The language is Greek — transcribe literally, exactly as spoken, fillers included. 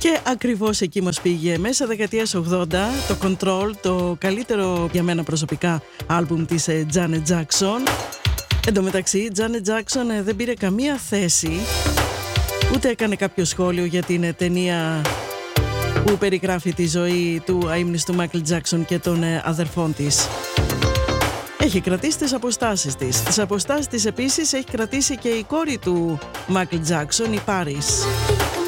Και ακριβώς εκεί μας πήγε μέσα δεκαετίας ογδόντα το Control, το καλύτερο για μένα προσωπικά άλμπουμ της Janet Jackson. Εν τω μεταξύ η Janet Jackson δεν πήρε καμία θέση, ούτε έκανε κάποιο σχόλιο για την ταινία που περιγράφει τη ζωή του αείμνηστου Michael Jackson και των αδερφών της. Έχει κρατήσει τις αποστάσεις της. Τις αποστάσεις της επίσης έχει κρατήσει και η κόρη του Michael Jackson, η Paris.